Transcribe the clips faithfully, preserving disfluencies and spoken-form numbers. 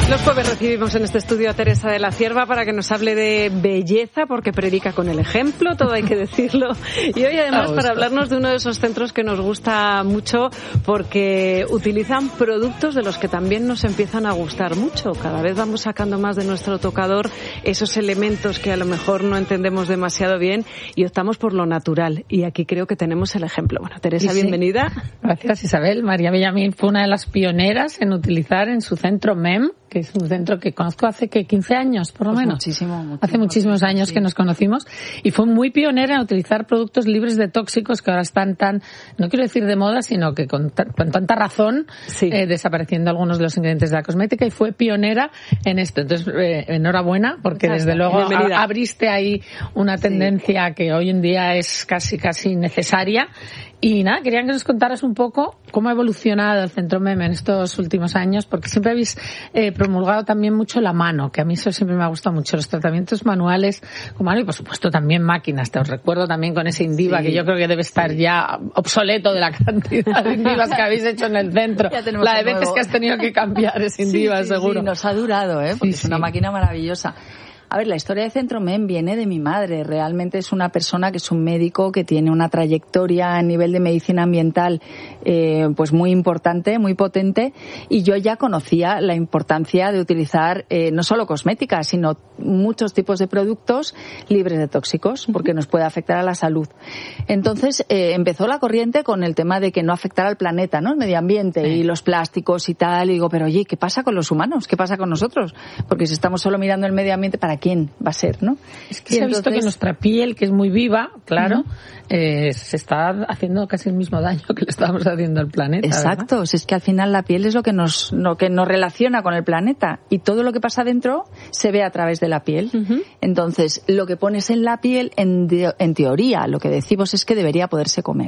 Los jueves recibimos en este estudio a Teresa de la Cierva para que nos hable de belleza, porque predica con el ejemplo, todo hay que decirlo. Y hoy además para hablarnos de uno de esos centros que nos gusta mucho, porque utilizan productos de los que también nos empiezan a gustar mucho. Cada vez vamos sacando más de nuestro tocador esos elementos que a lo mejor no entendemos demasiado bien y optamos por lo natural. Y aquí creo que tenemos el ejemplo. Bueno, Teresa, sí, bienvenida. Gracias, Isabel. María Villamil fue una de las pioneras en utilizar en su centro M E M, que es un centro que conozco hace que quince años, por lo pues menos. Muchísimo, muchísimo. Hace muchísimos años sí. que nos conocimos y fue muy pionera en utilizar productos libres de tóxicos que ahora están tan, no quiero decir de moda, sino que con, ta, con tanta razón sí. eh, desapareciendo algunos de los ingredientes de la cosmética, y fue pionera en esto. Entonces, eh, enhorabuena, porque Muchas desde luego a, abriste ahí una tendencia sí. que hoy en día es casi casi necesaria. Y nada, querían que nos contaras un poco cómo ha evolucionado el Centro M E M en estos últimos años, porque siempre habéis eh, promulgado también mucho la mano, que a mí eso siempre me ha gustado mucho, los tratamientos manuales con mano y, por supuesto, también máquinas. Te os recuerdo también con ese Indiva, sí, que yo creo que debe estar sí. ya obsoleto de la cantidad de Indivas que habéis hecho en el centro. La de veces nuevo. que has tenido que cambiar ese Indiva, sí, sí, seguro. Sí, nos ha durado, ¿eh? Porque sí, es una sí. máquina maravillosa. A ver, la historia de Centro M E M viene de mi madre. Realmente es una persona que es un médico que tiene una trayectoria a nivel de medicina ambiental eh, pues muy importante, muy potente, y yo ya conocía la importancia de utilizar eh, no solo cosméticas, sino muchos tipos de productos libres de tóxicos, porque nos puede afectar a la salud. Entonces eh, empezó la corriente con el tema de que no afectara al planeta, ¿no? El medio ambiente sí. y los plásticos y tal. Y digo, pero oye, ¿qué pasa con los humanos? ¿Qué pasa con nosotros? Porque si estamos solo mirando el medio ambiente, ¿para quién va a ser, no? Es que y se entonces... ha visto que nuestra piel, que es muy viva, claro, uh-huh. eh, se está haciendo casi el mismo daño que le estamos haciendo al planeta. Exacto, ¿verdad? Si es que al final la piel es lo que nos lo que nos relaciona con el planeta, y todo lo que pasa dentro se ve a través de la piel. Uh-huh. Entonces, lo que pones en la piel, en, de, en teoría, lo que decimos es que debería poderse comer.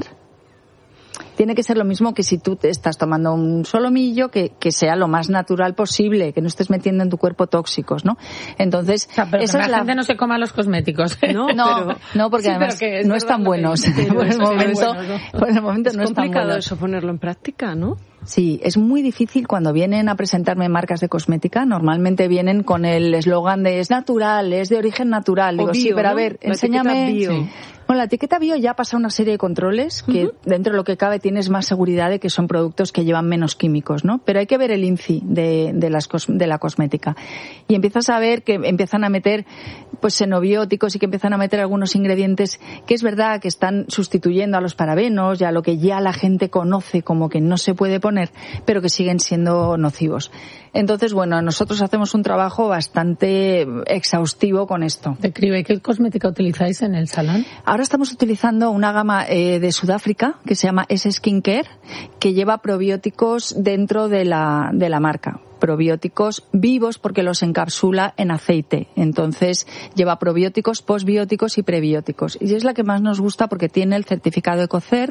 Tiene que ser lo mismo que si tú te estás tomando un solomillo, que, que sea lo más natural posible, que no estés metiendo en tu cuerpo tóxicos, ¿no? Entonces, o sea, pero esa que es la la gente no se coma los cosméticos. No, no, pero, no porque sí, además es no están buenos. Por el momento, bueno, ¿no? por el momento es no están buenos. Es complicado eso ponerlo en práctica, ¿no? Sí, es muy difícil cuando vienen a presentarme marcas de cosmética. Normalmente vienen con el eslogan de es natural, es de origen natural. Digo, bio, sí, pero a ver, ¿no? enséñame. Bio. Sí. Bueno, la etiqueta bio ya pasa una serie de controles que uh-huh. dentro de lo que cabe tienes más seguridad de que son productos que llevan menos químicos, ¿no? Pero hay que ver el I N C I de, de, las, de la cosmética. Y empiezas a ver que empiezan a meter pues xenobióticos y que empiezan a meter algunos ingredientes que es verdad que están sustituyendo a los parabenos y a lo que ya la gente conoce como que no se puede poner, pero que siguen siendo nocivos. Entonces, bueno, nosotros hacemos un trabajo bastante exhaustivo con esto. ¿De criba? ¿Y qué cosmética utilizáis en el salón? Ahora estamos utilizando una gama eh, de Sudáfrica que se llama S Skincare, que lleva probióticos dentro de la, de la marca. Probióticos vivos porque los encapsula en aceite. Entonces lleva probióticos, posbióticos y prebióticos. Y es la que más nos gusta porque tiene el certificado EcoCert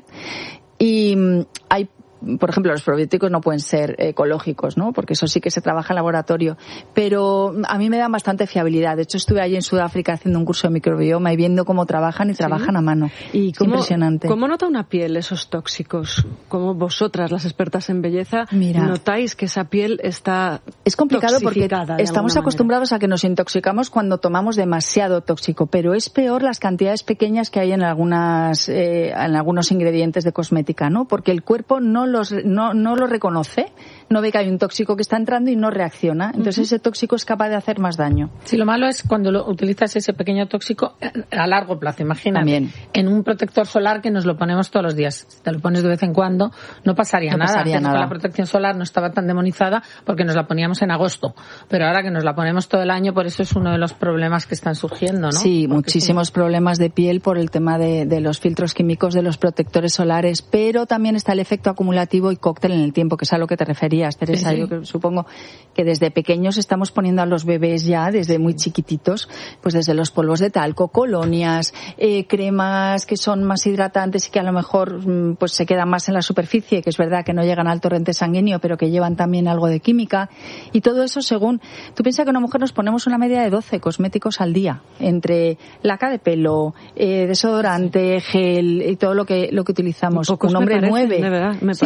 y mmm, hay por ejemplo, los probióticos no pueden ser ecológicos, ¿no? Porque eso sí que se trabaja en laboratorio. Pero a mí me dan bastante fiabilidad. De hecho, estuve allí en Sudáfrica haciendo un curso de microbioma y viendo cómo trabajan y ¿Sí? trabajan a mano. ¿Y es cómo, impresionante. ¿Cómo nota una piel esos tóxicos? ¿Cómo vosotras, las expertas en belleza, Mira, notáis que esa piel está Es complicado porque estamos acostumbrados manera. a que nos intoxicamos cuando tomamos demasiado tóxico, pero es peor las cantidades pequeñas que hay en algunas eh, en algunos ingredientes de cosmética, ¿no? Porque el cuerpo no Los, no, no lo reconoce, no ve que hay un tóxico que está entrando y no reacciona. Entonces uh-huh. ese tóxico es capaz de hacer más daño. Sí, lo malo es cuando lo, utilizas ese pequeño tóxico a largo plazo. Imagínate, También. en un protector solar que nos lo ponemos todos los días. Si te lo pones de vez en cuando, no pasaría no nada. Pasaría nada. La protección solar no estaba tan demonizada porque nos la poníamos en agosto. Pero ahora que nos la ponemos todo el año, por eso es uno de los problemas que están surgiendo, ¿no? Sí, porque muchísimos sí. problemas de piel por el tema de, de los filtros químicos de los protectores solares, pero también está el efecto acumulativo y cóctel en el tiempo, que es a lo que te referías, Teresa. Sí, sí. Yo que supongo que desde pequeños estamos poniendo a los bebés ya, desde muy chiquititos, pues desde los polvos de talco, colonias, eh, cremas que son más hidratantes y que a lo mejor pues se quedan más en la superficie, que es verdad que no llegan al torrente sanguíneo, pero que llevan también algo de química. Y todo eso según... Tú piensas que una mujer nos ponemos una media de doce cosméticos al día, entre laca de pelo, eh, desodorante, gel y todo lo que lo que utilizamos. Un hombre me parecen, nueve. De verdad, me sí,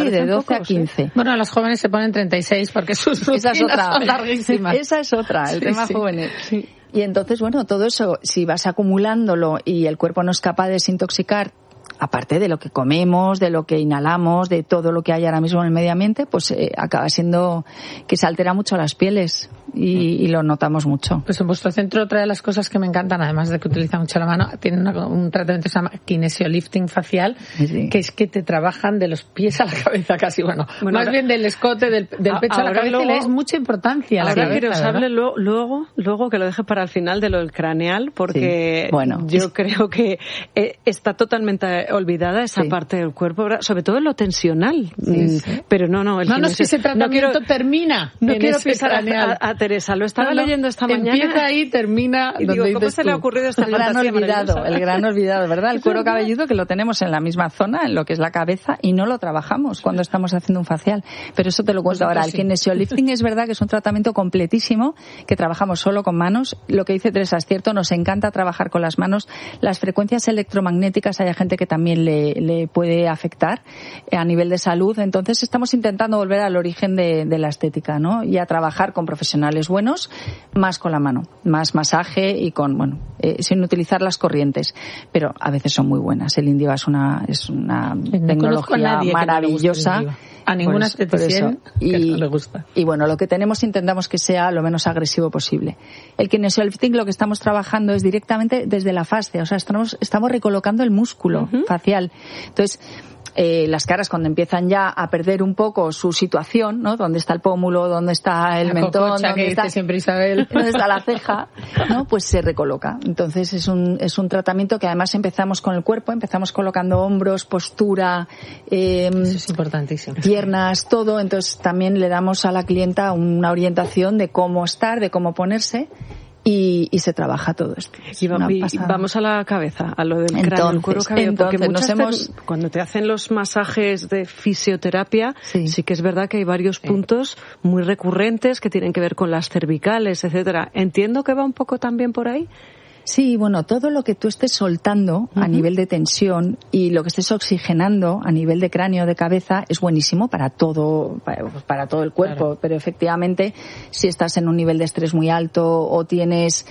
Sí, de doce pocos, a quince. ¿Eh? Bueno, las jóvenes se ponen treinta y seis porque sus rutinas Esa es otra. son larguísimas. Esa es otra, el sí, tema sí. jóvenes. Sí. Y entonces, bueno, todo eso, si vas acumulándolo y el cuerpo no es capaz de desintoxicar, aparte de lo que comemos, de lo que inhalamos, de todo lo que hay ahora mismo en el medio ambiente, pues eh, acaba siendo que se altera mucho las pieles y, y lo notamos mucho. Pues en vuestro centro otra de las cosas que me encantan, además de que utiliza mucho la mano, tiene una, un tratamiento que se llama kinesiolifting facial, sí. que es que te trabajan de los pies a la cabeza casi, bueno, bueno más ahora, bien del escote, del, del pecho a la cabeza, luego, y le es mucha importancia a la cabeza. Ahora que os hable luego, luego, luego que lo deje para el final de lo del craneal, porque sí. bueno, yo es... creo que eh, está totalmente olvidada esa sí. parte del cuerpo, sobre todo en lo tensional. Sí, sí. Pero no, no. El no, no es que ese tratamiento no quiero, termina. No quiero pisar a, a Teresa. Lo estaba no, no, leyendo esta mañana. Empieza ahí, termina. Y digo, ¿cómo se le ha ocurrido esta el gran olvidado, el gran olvidado, ¿verdad? El cuero cabelludo que lo tenemos en la misma zona, en lo que es la cabeza, y no lo trabajamos cuando estamos haciendo un facial. Pero eso te lo cuento pues ahora. El kinesiolifting es verdad que es un tratamiento completísimo que trabajamos solo con manos. Lo que dice Teresa es cierto, nos encanta trabajar con las manos. Las frecuencias electromagnéticas hay gente que también le, le puede afectar a nivel de salud. Entonces estamos intentando volver al origen de, de la estética, ¿no? Y a trabajar con profesionales buenos, más con la mano, más masaje y con, bueno, eh, sin utilizar las corrientes. Pero a veces son muy buenas. El Indiva es una, es una no tecnología maravillosa. A ninguna esteticien que no le gusta. Y bueno, lo que tenemos intentamos que sea lo menos agresivo posible. El kinesiolifting lo que estamos trabajando es directamente desde la fascia, o sea, estamos, estamos recolocando el músculo uh-huh. facial. Entonces, eh, las caras cuando empiezan ya a perder un poco su situación, ¿no? ¿Dónde está el pómulo? ¿Dónde está el la mentón? ¿Dónde que está dice siempre Isabel? ¿Dónde está la ceja? ¿No? Pues se recoloca. Entonces es un, es un tratamiento que además empezamos con el cuerpo, empezamos colocando hombros, postura, eh, eso es importantísimo. Piernas, todo. Entonces también le damos a la clienta una orientación de cómo estar, de cómo ponerse. Y, y se trabaja todo esto. Y, y vamos a la cabeza, a lo del entonces, cráneo, el cuero cabelludo, porque nos hemos... te, cuando te hacen los masajes de fisioterapia, sí. sí que es verdad que hay varios sí. puntos muy recurrentes que tienen que ver con las cervicales, etcétera. Entiendo que va un poco también por ahí. Sí, bueno, todo lo que tú estés soltando uh-huh. a nivel de tensión y lo que estés oxigenando a nivel de cráneo, de cabeza, es buenísimo para todo, para, para todo el cuerpo. Claro. Pero efectivamente, si estás en un nivel de estrés muy alto o tienes...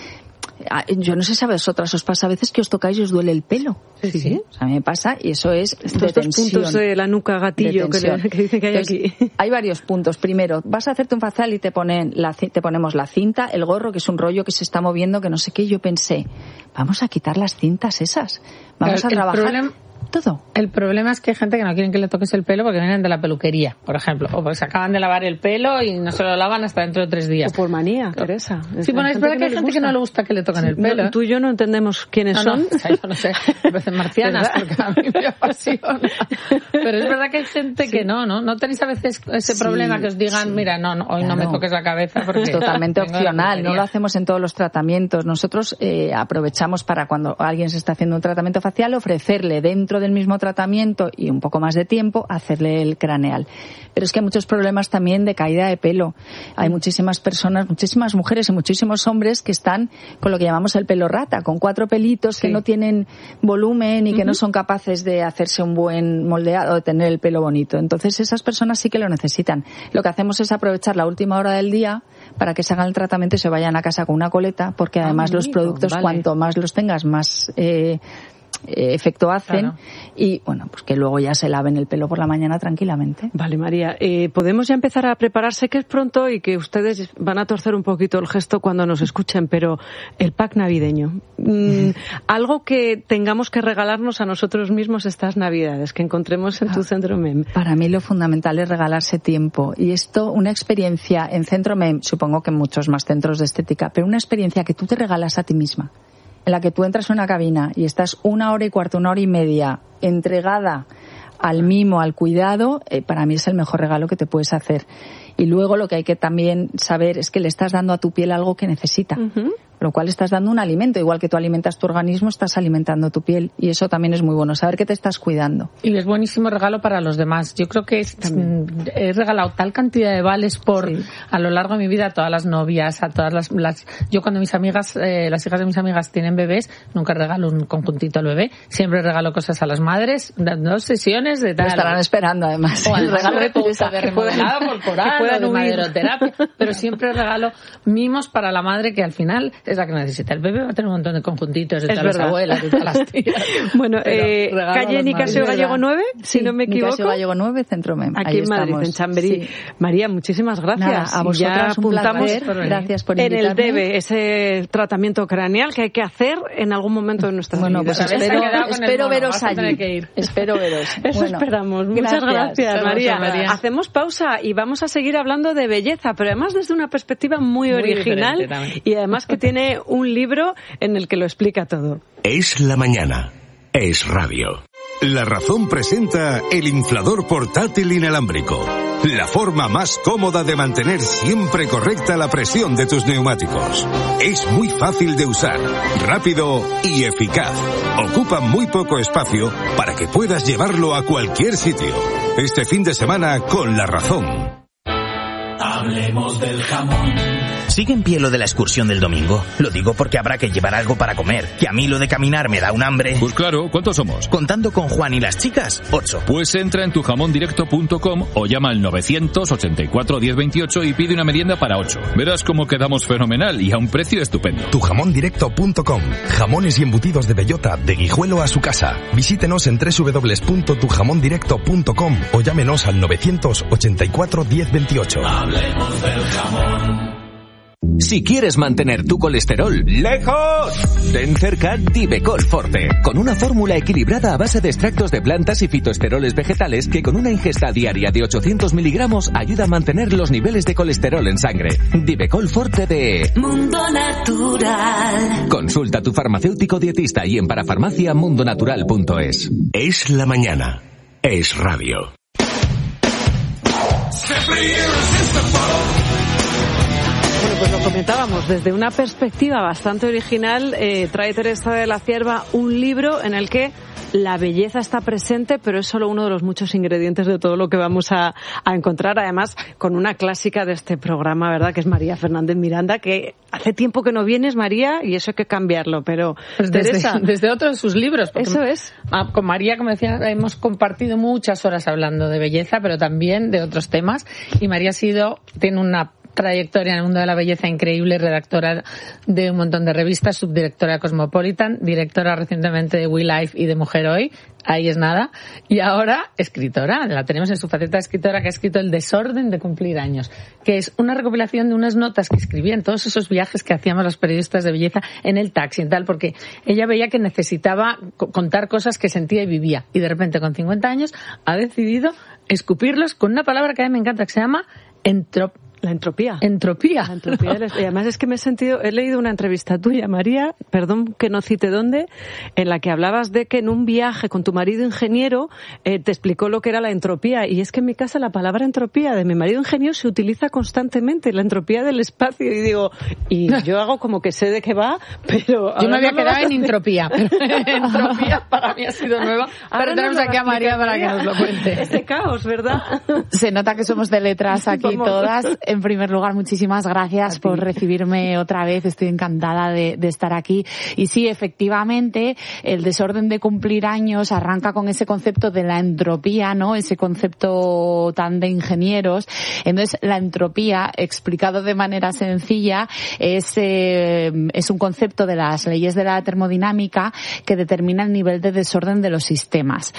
Yo no sé si a vosotras os pasa a veces que os tocáis y os duele el pelo. Sí, sí. O sea, a mí me pasa y eso es estos de dos puntos de la nuca gatillo que, le, que dicen que hay Entonces, aquí. Hay varios puntos. Primero, vas a hacerte un facial y te ponen la, te ponemos la cinta, el gorro, que es un rollo que se está moviendo, que no sé qué. Yo pensé, vamos a quitar las cintas esas. Vamos Claro, a trabajar... Problem... todo. El problema es que hay gente que no quieren que le toques el pelo porque vienen de la peluquería, por ejemplo, o porque se acaban de lavar el pelo y no se lo lavan hasta dentro de tres días. O por manía, Teresa. Es sí, bueno, es verdad que, que hay gente gusta. que no le gusta que le toquen el pelo. No, tú y yo no entendemos quiénes no, son. No, o sea, yo no sé, me parecen marcianas porque a mí me apasiona. Pero es verdad que hay gente sí. que no, ¿no? ¿No tenéis a veces ese sí, problema que os digan, sí. mira, no, no hoy claro. no me toques la cabeza? Porque es totalmente opcional, no lo hacemos en todos los tratamientos. Nosotros eh, aprovechamos para cuando alguien se está haciendo un tratamiento facial ofrecerle dentro del mismo tratamiento y un poco más de tiempo hacerle el craneal. Pero es que hay muchos problemas también de caída de pelo. Hay muchísimas personas, muchísimas mujeres y muchísimos hombres que están con lo que llamamos el pelo rata, con cuatro pelitos sí. que no tienen volumen y que uh-huh. no son capaces de hacerse un buen moldeado, de tener el pelo bonito. Entonces esas personas sí que lo necesitan. Lo que hacemos es aprovechar la última hora del día para que se hagan el tratamiento y se vayan a casa con una coleta, porque además ah, los productos, vale. cuanto más los tengas, más... Eh, efecto hacen claro. y bueno, pues que luego ya se laven el pelo por la mañana tranquilamente. Vale, María, eh, podemos ya empezar a prepararse, que es pronto y que ustedes van a torcer un poquito el gesto cuando nos escuchen, pero el pack navideño, mm, algo que tengamos que regalarnos a nosotros mismos estas navidades, que encontremos en tu Centro M E M. Para mí lo fundamental es regalarse tiempo y esto, una experiencia en Centro M E M, supongo que en muchos más centros de estética, pero una experiencia que tú te regalas a ti misma, en la que tú entras en una cabina y estás una hora y cuarto, una hora y media entregada al mimo, al cuidado, eh, para mí es el mejor regalo que te puedes hacer. Y luego lo que hay que también saber es que le estás dando a tu piel algo que necesita. Uh-huh. lo cual estás dando un alimento. Igual que tú alimentas tu organismo, estás alimentando tu piel, y eso también es muy bueno, saber que te estás cuidando. Y es buenísimo regalo para los demás. Yo creo que es, he regalado tal cantidad de vales por sí. a lo largo de mi vida a todas las novias, a todas las... las yo cuando mis amigas, eh, las hijas de mis amigas tienen bebés, nunca regalo un conjuntito al bebé, siempre regalo cosas a las madres, dos sesiones de tal. Lo estarán esperando, además. O el regalo de puta, de remodelada corporal, o de maderoterapia, pero siempre regalo mimos para la madre, que al final es la que necesita. El bebé va a tener un montón de conjuntitos de todas las abuelas, de todas las tías. Bueno, eh, calle Nicasio Gallego nueve, si sí, no me equivoco. Nicasio Gallego nueve, Centro Mem. Aquí Ahí en Madrid, estamos. en Chamberí. Sí. María, muchísimas gracias. Nada, a vosotras ya apuntamos un placer. Gracias por invitarme. En el debe, ese tratamiento craneal que hay que hacer en algún momento de nuestras bueno, vidas. Pues espero, espero veros allí. Que ir. Espero veros. Eso bueno, esperamos. Muchas gracias, gracias María. María. Hacemos pausa y vamos a seguir hablando de belleza, pero además desde una perspectiva muy, muy original y además que tiene un libro en el que lo explica todo. Es la mañana. Es radio. La Razón presenta el inflador portátil inalámbrico. La forma más cómoda de mantener siempre correcta la presión de tus neumáticos. Es muy fácil de usar, rápido y eficaz. Ocupa muy poco espacio para que puedas llevarlo a cualquier sitio. Este fin de semana con La Razón. Hablemos del jamón. ¿Sigue en pie lo de la excursión del domingo? Lo digo porque habrá que llevar algo para comer, que a mí lo de caminar me da un hambre. Pues claro, ¿cuántos somos? Contando con Juan y las chicas, ocho. Pues entra en tu jamón directo punto com o llama al novecientos ochenta y cuatro diez veintiocho y pide una merienda para ocho. Verás cómo quedamos fenomenal y a un precio estupendo. tu jamón directo punto com. Jamones y embutidos de bellota, de Guijuelo a su casa. Visítenos en doble u doble u doble u punto tu jamón directo punto com o llámenos al novecientos ochenta y cuatro diez veintiocho. Hablemos del jamón. Si quieres mantener tu colesterol lejos, ten cerca Divecol Forte, con una fórmula equilibrada a base de extractos de plantas y fitoesteroles vegetales que con una ingesta diaria de ochocientos miligramos ayuda a mantener los niveles de colesterol en sangre. Divecol Forte de Mundo Natural. Consulta a tu farmacéutico dietista y en parafarmacia mundonatural punto es. Es la mañana. Es radio. Bueno, pues lo comentábamos, desde una perspectiva bastante original, eh, trae Teresa de la Cierva un libro en el que la belleza está presente, pero es solo uno de los muchos ingredientes de todo lo que vamos a, a encontrar, además con una clásica de este programa, ¿verdad?, que es María Fernández Miranda, que hace tiempo que no vienes, María, y eso hay que cambiarlo, pero pues Teresa... Desde, desde otro de sus libros. Eso es. Con María, como decía, hemos compartido muchas horas hablando de belleza, pero también de otros temas, y María ha sido, tiene una trayectoria en el mundo de la belleza increíble, redactora de un montón de revistas, subdirectora de Cosmopolitan, directora recientemente de We Life y de Mujer Hoy, ahí es nada, y ahora escritora, la tenemos en su faceta de escritora, que ha escrito El desorden de cumplir años, que es una recopilación de unas notas que escribía en todos esos viajes que hacíamos los periodistas de belleza en el taxi y tal, porque ella veía que necesitaba contar cosas que sentía y vivía, y de repente con cincuenta años ha decidido escupirlos con una palabra que a mí me encanta, que se llama entrop La entropía. Entropía. La entropía. Y además es que me he sentido, he leído una entrevista tuya, María, perdón que no cite dónde, en la que hablabas de que en un viaje con tu marido ingeniero eh, te explicó lo que era la entropía. Y es que en mi casa la palabra entropía de mi marido ingeniero se utiliza constantemente, la entropía del espacio. Y digo, y yo hago como que sé de qué va, pero... Yo me había quedado en entropía, pero entropía para mí ha sido nueva. Ahora pero tenemos aquí a María para que nos lo cuente. Este caos, ¿verdad? Se nota que somos de letras aquí Vamos. todas. En primer lugar, muchísimas gracias por recibirme otra vez. Estoy encantada de, de estar aquí. Y sí, efectivamente, el desorden de cumplir años arranca con ese concepto de la entropía, ¿no? Ese concepto tan de ingenieros. Entonces, la entropía, explicado de manera sencilla, es, eh, es un concepto de las leyes de la termodinámica que determina el nivel de desorden de los sistemas.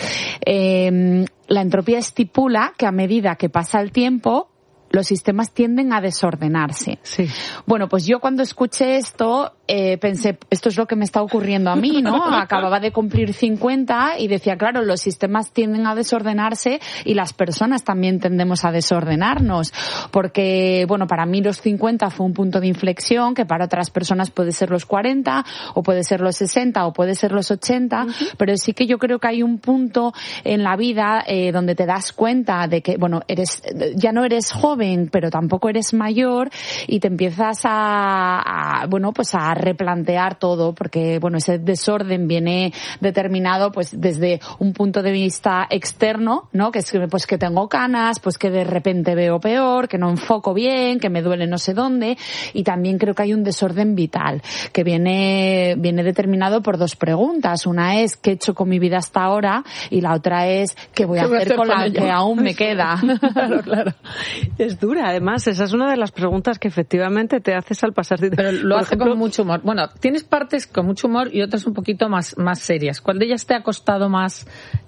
Eh, la entropía estipula que a medida que pasa el tiempo, los sistemas tienden a desordenarse. Sí. Bueno, pues yo cuando escuché esto, eh, pensé, esto es lo que me está ocurriendo a mí, ¿no? Acababa de cumplir cincuenta y decía, claro, los sistemas tienden a desordenarse y las personas también tendemos a desordenarnos. Porque, bueno, para mí los cincuenta fue un punto de inflexión, que para otras personas puede ser los cuarenta, o puede ser los sesenta, o puede ser los ochenta, uh-huh. Pero sí que yo creo que hay un punto en la vida eh, donde te das cuenta de que, bueno, eres, ya no eres joven, joven, pero tampoco eres mayor, y te empiezas a, a bueno, pues a replantear todo, porque, bueno, ese desorden viene determinado, pues, desde un punto de vista externo, ¿no? Que es que, pues, que tengo canas, pues, que de repente veo peor, que no enfoco bien, que me duele no sé dónde, y también creo que hay un desorden vital, que viene, viene determinado por dos preguntas. Una es, ¿qué he hecho con mi vida hasta ahora? Y la otra es, ¿qué voy a hacer, hacer con, con la ella? Que aún me queda? Claro, claro. Es dura, además, esa es una de las preguntas que efectivamente te haces al pasar. Pero lo hace ejemplo, con mucho humor. Bueno, tienes partes con mucho humor y otras un poquito más, más serias. ¿Cuál de ellas te ha costado más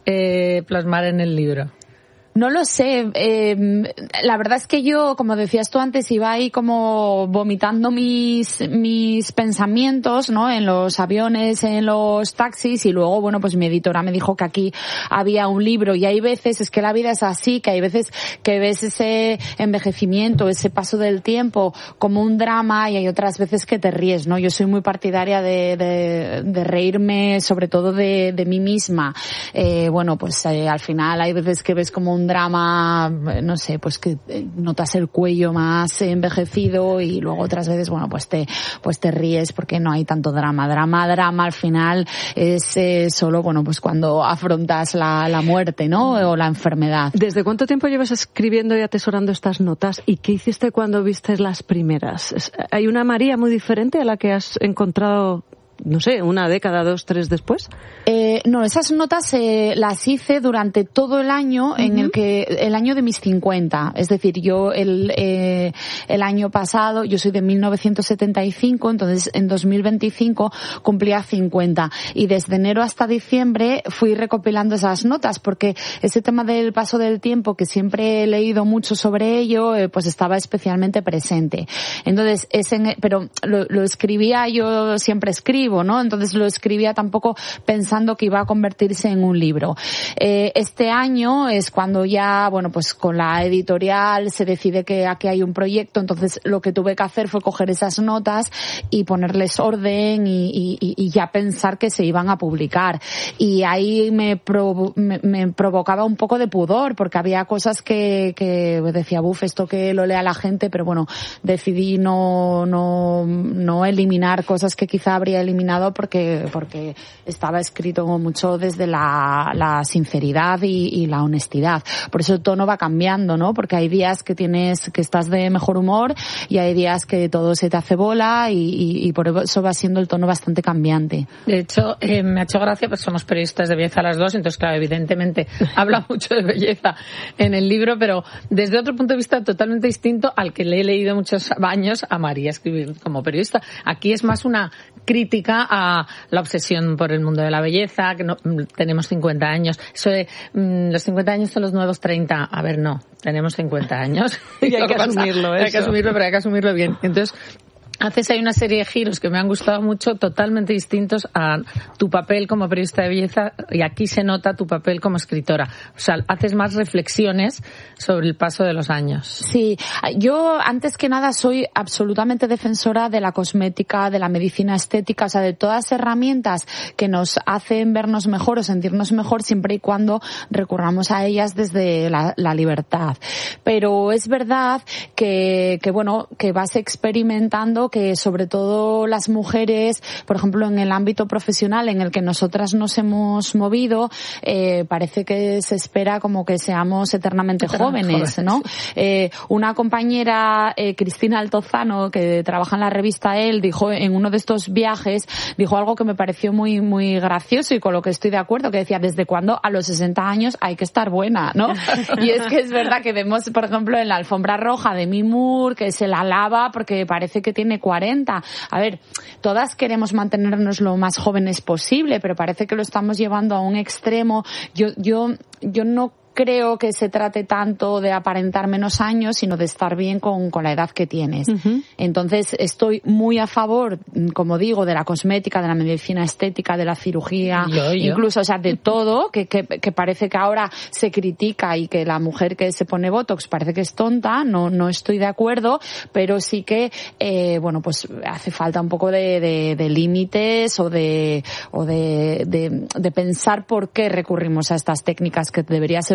eh, plasmar en el libro? No lo sé. Eh, la verdad es que yo, como decías tú antes, iba ahí como vomitando mis mis pensamientos, ¿no? En los aviones, en los taxis, y luego, bueno, pues mi editora me dijo que aquí había un libro, y hay veces, es que la vida es así, que hay veces que ves ese envejecimiento, ese paso del tiempo como un drama, y hay otras veces que te ríes, ¿no? Yo soy muy partidaria de, de, de reírme, sobre todo de, de mí misma. Eh, bueno, pues eh, al final hay veces que ves como un drama, no sé, pues que notas el cuello más envejecido, y luego otras veces, bueno, pues te pues te ríes porque no hay tanto drama. Drama, drama al final es eh, solo, bueno, pues cuando afrontas la, la muerte, ¿no? O la enfermedad. ¿Desde cuánto tiempo llevas escribiendo y atesorando estas notas? ¿Y qué hiciste cuando viste las primeras? ¿Hay una María muy diferente a la que has encontrado, no sé, una década, dos, tres después? Eh, no, esas notas eh, las hice durante todo el año, uh-huh. en el que, el año de mis cincuenta. Es decir, yo el, eh, el año pasado, yo soy de mil novecientos setenta y cinco, entonces en dos mil veinticinco cumplía cincuenta. Y desde enero hasta diciembre fui recopilando esas notas, porque ese tema del paso del tiempo, que siempre he leído mucho sobre ello, eh, pues estaba especialmente presente. Entonces, ese, pero lo, lo escribía, yo siempre escribo, ¿no? Entonces lo escribía tampoco pensando que iba a convertirse en un libro. Eh, este año es cuando ya, bueno, pues con la editorial se decide que aquí hay un proyecto, entonces lo que tuve que hacer fue coger esas notas y ponerles orden y, y, y ya pensar que se iban a publicar. Y ahí me, provo- me, me provocaba un poco de pudor, porque había cosas que, que decía, buf, esto que lo lea la gente, pero bueno, decidí no, no, no eliminar cosas que quizá habría eliminado porque, porque estaba escrito mucho desde la, la sinceridad y, y la honestidad. Por eso el tono va cambiando, ¿no? Porque hay días que tienes, que estás de mejor humor, y hay días que todo se te hace bola, y, y, y por eso va siendo el tono bastante cambiante. De hecho, eh, me ha hecho gracia, pues somos periodistas de belleza las dos, entonces claro, evidentemente habla mucho de belleza en el libro, pero desde otro punto de vista totalmente distinto al que le he leído muchos años a María escribir como periodista. Aquí es más una crítica a la obsesión por el mundo de la belleza, que no, tenemos cincuenta años. Eso de mmm, los cincuenta años son los nuevos treinta. A ver, no, tenemos cincuenta años. Y hay que asumirlo, eso. Hay que asumirlo, pero hay que asumirlo bien. Entonces, haces ahí una serie de giros que me han gustado mucho, totalmente distintos a tu papel como periodista de belleza, y aquí se nota tu papel como escritora. O sea, haces más reflexiones sobre el paso de los años. Sí, yo antes que nada soy absolutamente defensora de la cosmética, de la medicina estética, o sea, de todas las herramientas que nos hacen vernos mejor o sentirnos mejor, siempre y cuando recurramos a ellas desde la, la libertad. Pero es verdad que, que bueno, que vas experimentando que sobre todo las mujeres, por ejemplo, en el ámbito profesional en el que nosotras nos hemos movido, eh, parece que se espera como que seamos eternamente jóvenes, ¿no? Eh, una compañera, eh, Cristina Altozano, que trabaja en la revista Elle, dijo en uno de estos viajes, dijo algo que me pareció muy, muy gracioso y con lo que estoy de acuerdo, que decía, ¿desde cuándo a los sesenta años hay que estar buena, no? Y es que es verdad que vemos, por ejemplo, en la alfombra roja de Demi Moore, que se la lava porque parece que tiene cuarenta. A ver, todas queremos mantenernos lo más jóvenes posible, pero parece que lo estamos llevando a un extremo. Yo, yo, yo no creo que se trate tanto de aparentar menos años, sino de estar bien con, con la edad que tienes. Uh-huh. Entonces, estoy muy a favor, como digo, de la cosmética, de la medicina estética, de la cirugía, yo, yo. incluso, o sea, de todo, que, que, que parece que ahora se critica y que la mujer que se pone Botox parece que es tonta. No, no estoy de acuerdo, pero sí que, eh, bueno, pues hace falta un poco de, de, de límites o de, o de, de, de pensar por qué recurrimos a estas técnicas, que debería ser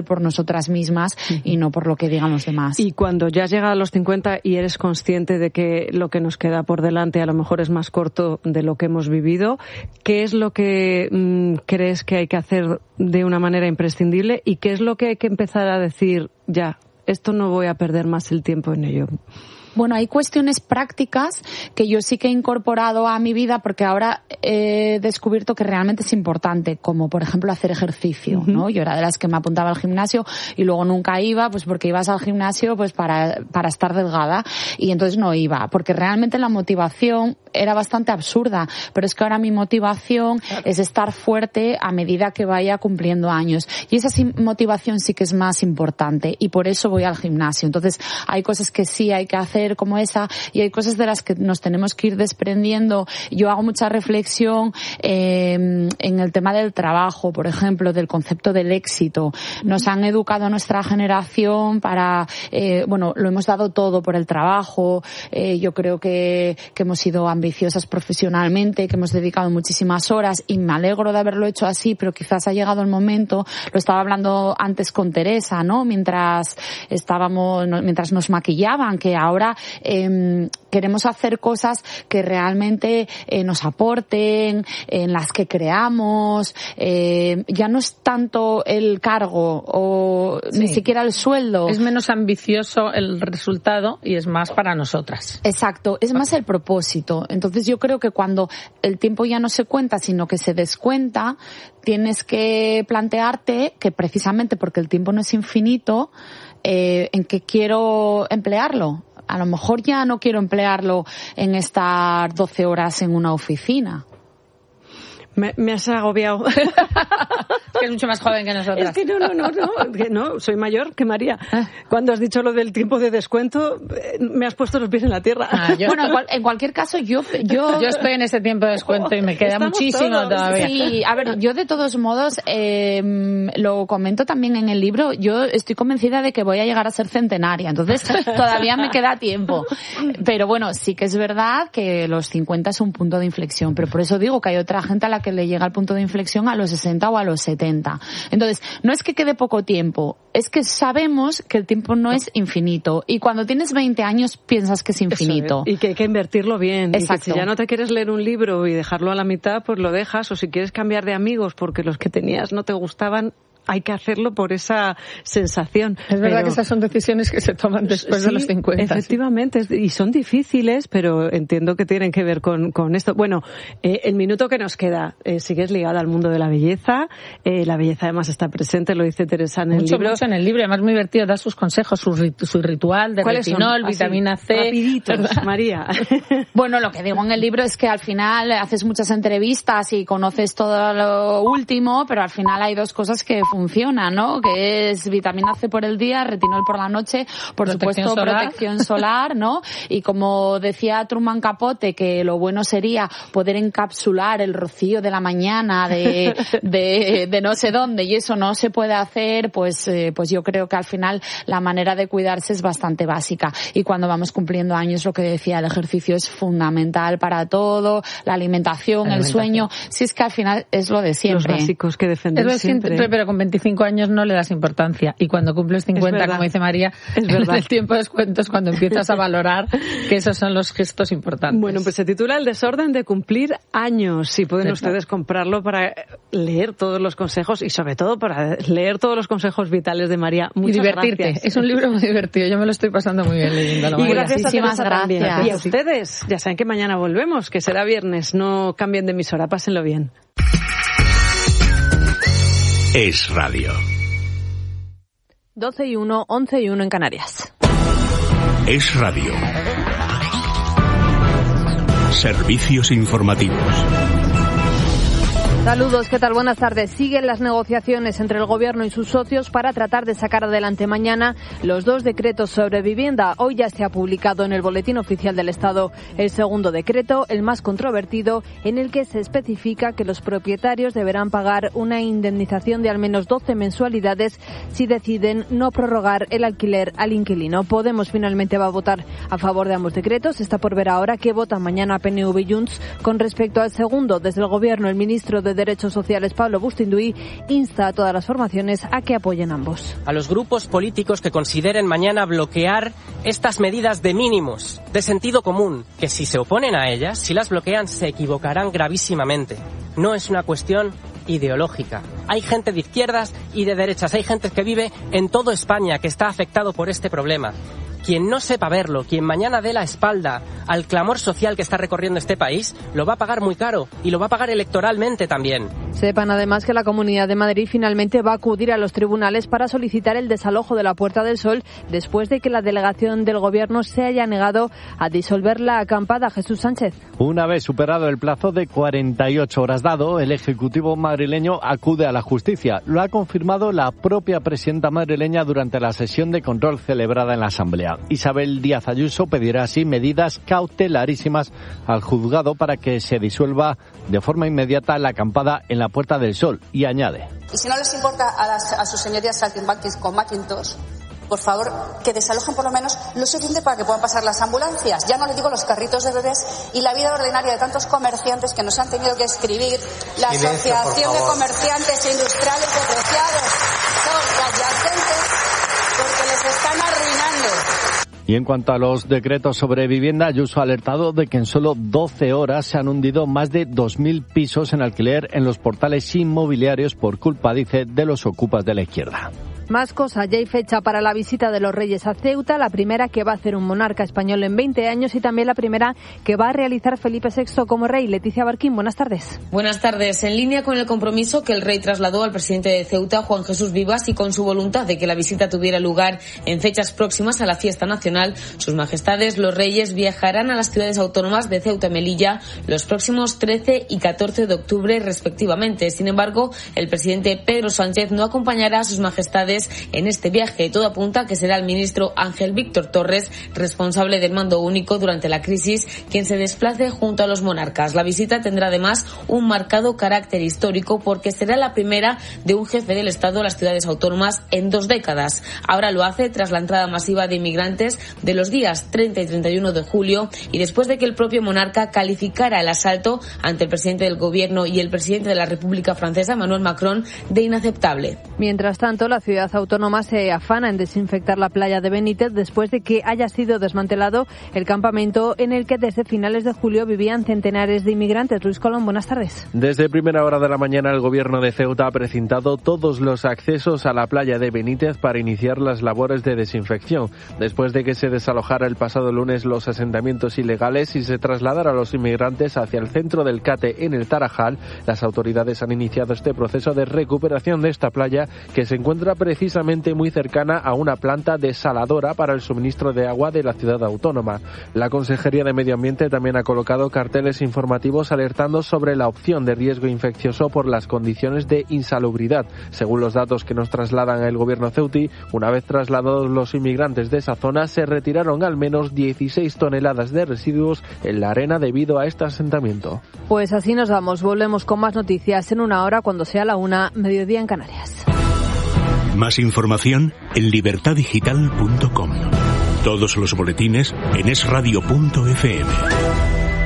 por nosotras mismas uh-huh. y no por lo que digan los demás. Y cuando ya has llegado a los cincuenta y eres consciente de que lo que nos queda por delante a lo mejor es más corto de lo que hemos vivido, ¿qué es lo que mmm, crees que hay que hacer de una manera imprescindible y qué es lo que hay que empezar a decir ya? Esto no voy a perder más el tiempo en ello. Bueno, hay cuestiones prácticas que yo sí que he incorporado a mi vida porque ahora he descubierto que realmente es importante, como por ejemplo hacer ejercicio, uh-huh. ¿no? Yo era de las que me apuntaba al gimnasio y luego nunca iba, pues porque ibas al gimnasio pues para, para estar delgada y entonces no iba, porque realmente la motivación era bastante absurda, pero es que ahora mi motivación claro. es estar fuerte a medida que vaya cumpliendo años y esa motivación sí que es más importante y por eso voy al gimnasio. Entonces hay cosas que sí hay que hacer como esa y hay cosas de las que nos tenemos que ir desprendiendo. Yo hago mucha reflexión eh, en el tema del trabajo, por ejemplo, del concepto del éxito. Nos han educado a nuestra generación para, eh, bueno, lo hemos dado todo por el trabajo. Eh, yo creo que, que hemos sido ambiciosas profesionalmente, que hemos dedicado muchísimas horas y me alegro de haberlo hecho así, pero quizás ha llegado el momento, lo estaba hablando antes con Teresa, ¿no? Mientras estábamos, mientras nos maquillaban, que ahora Eh, queremos hacer cosas que realmente eh, nos aporten, en las que creamos. Eh, ya no es tanto el cargo o sí. ni siquiera el sueldo. Es menos ambicioso el resultado y es más para nosotras. Exacto, es más el propósito. Entonces yo creo que cuando el tiempo ya no se cuenta, sino que se descuenta, tienes que plantearte que precisamente porque el tiempo no es infinito, eh, en qué quiero emplearlo. A lo mejor ya no quiero emplearlo en estar doce horas en una oficina. Me, me has agobiado. Que es mucho más joven que nosotras. Es que no, no, no, no, que no, soy mayor que María. Cuando has dicho lo del tiempo de descuento, me has puesto los pies en la tierra. Ah, yo, bueno, en, cual, en cualquier caso, yo, yo... Yo estoy en ese tiempo de descuento y me queda muchísimo todos. todavía. Sí, a ver, yo de todos modos, eh, lo comento también en el libro, yo estoy convencida de que voy a llegar a ser centenaria, entonces todavía me queda tiempo. Pero bueno, sí que es verdad que los cincuenta es un punto de inflexión, pero por eso digo que hay otra gente a la que le llega el punto de inflexión a los sesenta o a los setenta. Entonces, no es que quede poco tiempo, es que sabemos que el tiempo no es infinito y cuando tienes veinte años piensas que es infinito. Es. Y que hay que invertirlo bien. Exacto. Y que si ya no te quieres leer un libro y dejarlo a la mitad, pues lo dejas, o si quieres cambiar de amigos porque los que tenías no te gustaban, hay que hacerlo por esa sensación. Es verdad pero, que esas son decisiones que se toman después sí, de los cincuenta. Efectivamente, sí. Y son difíciles, pero entiendo que tienen que ver con, con esto. Bueno, eh, el minuto que nos queda, eh, sigues ligada al mundo de la belleza. Eh, la belleza además está presente, lo dice Teresa en el mucho, libro. Mucho en el libro, además muy divertido, da sus consejos, su, rit- su ritual de retinol, Así, vitamina C. Rapiditos, María. Bueno, lo que digo en el libro es que al final haces muchas entrevistas y conoces todo lo último, pero al final hay dos cosas que funcionan, ¿no? Que es vitamina C por el día, retinol por la noche, por protección supuesto solar. protección solar, ¿no? Y como decía Truman Capote, que lo bueno sería poder encapsular el rocío de la mañana de, de, de no sé dónde, y eso no se puede hacer, pues, eh, pues yo creo que al final la manera de cuidarse es bastante básica. Y cuando vamos cumpliendo años, lo que decía, el ejercicio es fundamental para todo, la alimentación, la el alimentación. Sueño, si es que al final es lo de siempre. Los básicos que defender es lo siempre. siempre. Pero con veinticinco años no le das importancia. Y cuando cumples cincuenta, como dice María, es verdad. En el tiempo de descuento es cuando empiezas a valorar que esos son los gestos importantes. Bueno, pues se titula El desorden de cumplir años. Y pueden Exacto. ustedes comprarlo para leer todos los consejos y sobre todo para leer todos los consejos vitales de María. Muchas y divertirte. Gracias. Es un libro muy divertido. Yo me lo estoy pasando muy bien leyéndolo. Y gracias a Teresa también. gracias. Y a ustedes, ya saben que mañana volvemos, que será viernes. No cambien de emisora, pásenlo bien. Es Radio. doce y uno, once y uno en Canarias. Es Radio. Servicios informativos. Saludos, ¿qué tal? Buenas tardes. Siguen las negociaciones entre el Gobierno y sus socios para tratar de sacar adelante mañana los dos decretos sobre vivienda. Hoy ya se ha publicado en el Boletín Oficial del Estado el segundo decreto, el más controvertido, en el que se especifica que los propietarios deberán pagar una indemnización de al menos doce mensualidades si deciden no prorrogar el alquiler al inquilino. Podemos finalmente va a votar a favor de ambos decretos. Está por ver ahora qué votan mañana P N V y Junts con respecto al segundo. Desde el Gobierno, el ministro de Derechos Sociales, Pablo Bustinduy, insta a todas las formaciones a que apoyen ambos. A los grupos políticos que consideren mañana bloquear estas medidas de mínimos, de sentido común, que si se oponen a ellas, si las bloquean, se equivocarán gravísimamente. No es una cuestión ideológica. Hay gente de izquierdas y de derechas, hay gente que vive en toda España que está afectado por este problema. Quien no sepa verlo, quien mañana dé la espalda al clamor social que está recorriendo este país, lo va a pagar muy caro y lo va a pagar electoralmente también. Sepan además que la Comunidad de Madrid finalmente va a acudir a los tribunales para solicitar el desalojo de la Puerta del Sol después de que la delegación del Gobierno se haya negado a disolver la acampada. Jesús Sánchez. Una vez superado el plazo de cuarenta y ocho horas dado, el Ejecutivo madrileño acude a la justicia. Lo ha confirmado la propia presidenta madrileña durante la sesión de control celebrada en la Asamblea. Isabel Díaz Ayuso pedirá así medidas cautelarísimas al juzgado para que se disuelva de forma inmediata la acampada en la Puerta del Sol, y añade: y si no les importa a, las, a sus señorías saltimbanquis con Macintosh, por favor, que desalojen por lo menos lo suficiente para que puedan pasar las ambulancias. Ya no les digo los carritos de bebés y la vida ordinaria de tantos comerciantes que nos han tenido que escribir. La Silencio, Asociación de Comerciantes Industriales Depreciados son adyacentes porque les están arruinando. Y en cuanto a los decretos sobre vivienda, Ayuso ha alertado de que en solo doce horas se han hundido más de dos mil pisos en alquiler en los portales inmobiliarios por culpa, dice, de los ocupas de la izquierda. Más cosas, ya hay fecha para la visita de los Reyes a Ceuta, la primera que va a hacer un monarca español en veinte años y también la primera que va a realizar Felipe sexto como rey. Leticia Barquín, buenas tardes. Buenas tardes. En línea con el compromiso que el rey trasladó al presidente de Ceuta, Juan Jesús Vivas, y con su voluntad de que la visita tuviera lugar en fechas próximas a la fiesta nacional, sus majestades, los reyes, viajarán a las ciudades autónomas de Ceuta y Melilla los próximos trece y catorce de octubre respectivamente. Sin embargo, el presidente Pedro Sánchez no acompañará a sus majestades en este viaje. Todo apunta a que será el ministro Ángel Víctor Torres, responsable del mando único durante la crisis, quien se desplace junto a los monarcas. La visita tendrá además un marcado carácter histórico porque será la primera de un jefe del Estado a las ciudades autónomas en dos décadas. Ahora lo hace tras la entrada masiva de inmigrantes de los días treinta y treinta y uno de julio y después de que el propio monarca calificara el asalto ante el presidente del Gobierno y el presidente de la República Francesa, Emmanuel Macron, de inaceptable. Mientras tanto, la ciudad autónoma se afana en desinfectar la playa de Benítez después de que haya sido desmantelado el campamento en el que desde finales de julio vivían centenares de inmigrantes. Luis Colón, buenas tardes. Desde primera hora de la mañana el Gobierno de Ceuta ha precintado todos los accesos a la playa de Benítez para iniciar las labores de desinfección, después de que se desalojara el pasado lunes los asentamientos ilegales y se trasladara a los inmigrantes hacia el centro del Cate en el Tarajal. Las autoridades han iniciado este proceso de recuperación de esta playa, que se encuentra precisamente muy cercana a una planta desaladora para el suministro de agua de la ciudad autónoma. La Consejería de Medio Ambiente también ha colocado carteles informativos alertando sobre la opción de riesgo infeccioso por las condiciones de insalubridad. Según los datos que nos trasladan el Gobierno ceutí, una vez trasladados los inmigrantes de esa zona, se retiraron al menos dieciséis toneladas de residuos en la arena debido a este asentamiento. Pues así nos vamos. Volvemos con más noticias en una hora cuando sea la una, mediodía en Canarias. Más información en libertad digital punto com. Todos los boletines en es radio punto efe eme.